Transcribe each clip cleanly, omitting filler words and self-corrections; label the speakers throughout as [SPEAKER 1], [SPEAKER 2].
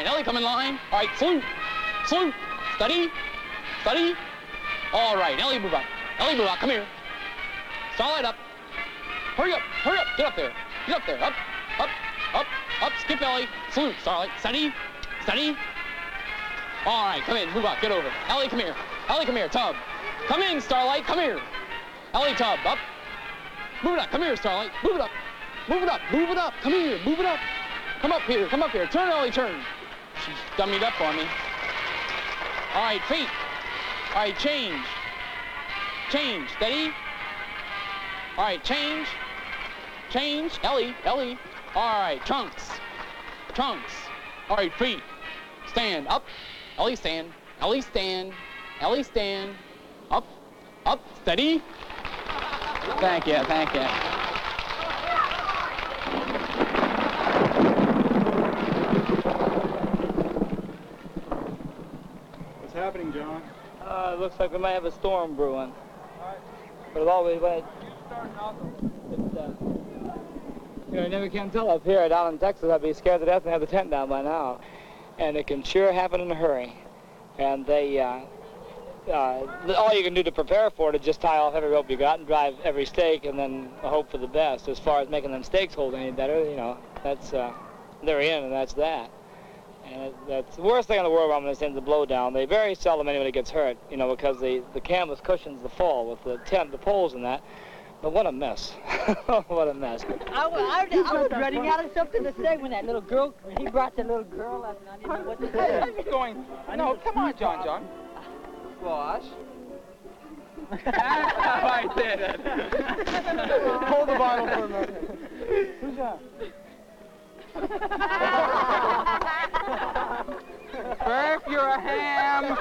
[SPEAKER 1] line. Ellie, come in line. All right, salute. Salute. Steady. Steady. All right, Ellie, move out. Ellie, move out. Come here. Starlight up. Hurry up. Hurry up. Get up there. Get up there. Up. Up. Up. Up. Skip Ellie. Salute. Starlight. Steady. Steady. All right, come in. Move out. Get over. Ellie, come here. Ellie, come here. Tub. Come in, Starlight. Come here. Ellie, tub. Up. Move it up. Come here, Starlight. Move it up. Move it up. Move it up. Come here. Move it up. Come up here. Come up here. Turn, Ellie. Turn. She's dummied up on me. All right, feet. All right, change. Change. Steady. All right, change. Change. Ellie. Ellie. All right, trunks. Trunks. All right, feet. Stand. Up. Ellie, stand. Ellie, stand. Ellie, stand. Up. Up. Steady. Thank you. Thank you.
[SPEAKER 2] What's happening, John?
[SPEAKER 3] It looks like we might have a storm brewing. All right. But it always went. You know, you never can tell up here. Down in Texas, I'd be scared to death and have the tent down by now. And it can sure happen in a hurry. And they, all you can do to prepare for it is just tie off every rope you got and drive every stake and then hope for the best. As far as making them stakes hold any better, you know, that's, they're in and that's that. And that's the worst thing in the world when this ends the blowdown. They very seldom anybody gets hurt, you know, because the canvas cushions the fall with the tent, the poles and that. But what a mess. What a mess.
[SPEAKER 4] I was running out of something to say when that little girl, when he brought the little girl up and I didn't know what to say.
[SPEAKER 5] I'm going, no, come on, John. Squash.
[SPEAKER 1] I did it.
[SPEAKER 2] Hold the bottle for a minute. Who's that?
[SPEAKER 5] Burp, you're a ham.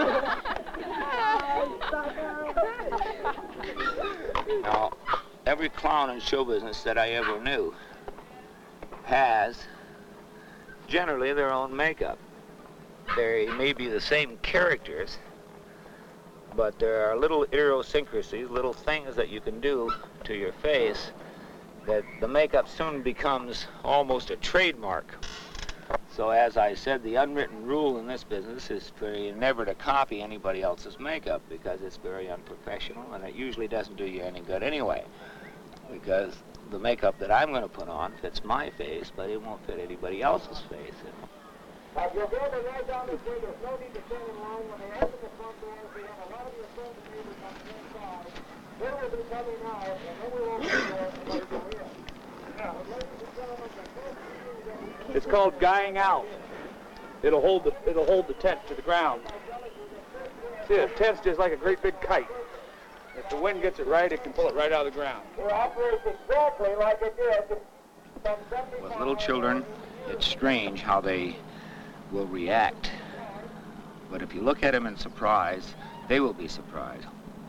[SPEAKER 6] Now, every clown in show business that I ever knew has generally their own makeup. They may be the same characters, but there are little idiosyncrasies, little things that you can do to your face that the makeup soon becomes almost a trademark. So as I said, the unwritten rule in this business is for you never to copy anybody else's makeup because it's very unprofessional and it usually doesn't do you any good anyway. Because the makeup that I'm going to put on fits my face, but it won't fit anybody else's face.
[SPEAKER 7] You're building right down this way. There's no need to stand in line. When they open the front doors, we have a lot of your friends and neighbors on the inside. They will be coming out, and then we'll open the door and let you in. Ladies and gentlemen,
[SPEAKER 2] It's called guying out. It'll hold the tent to the ground. See, the tent's just like a great big kite. If the wind gets it right, it can pull it right out of the ground.
[SPEAKER 7] We're operating exactly like it did.
[SPEAKER 6] With little children, it's strange how they will react. But if you look at them in surprise, they will be surprised.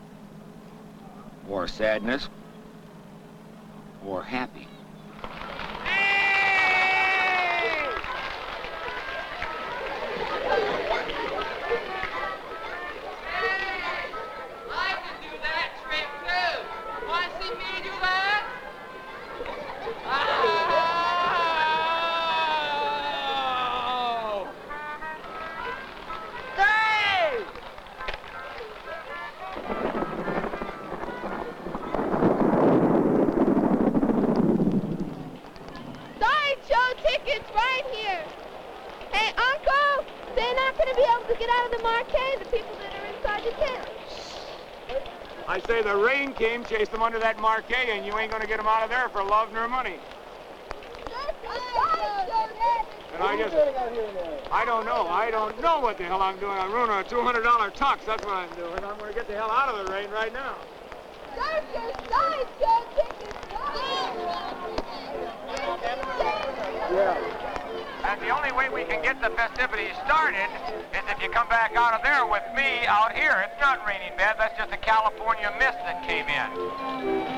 [SPEAKER 6] Or sadness, or happy.
[SPEAKER 2] I say the rain came, chased them under that marquee, and you ain't gonna get them out of there for love nor money. And I don't know what the hell I'm doing. I'm ruining a $200 tux, that's what I'm doing. I'm gonna get the hell out of the rain right now.
[SPEAKER 7] Yeah.
[SPEAKER 5] And the only way we can get the festivities started is if you come back out of there with me out here. It's not raining bad. That's just a California mist that came in.